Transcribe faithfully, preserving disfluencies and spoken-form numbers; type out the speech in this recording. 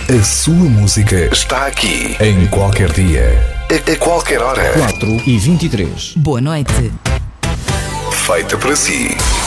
A sua música está aqui, em qualquer dia, a, a qualquer hora. quatro e vinte e três. Boa noite. Feita para si.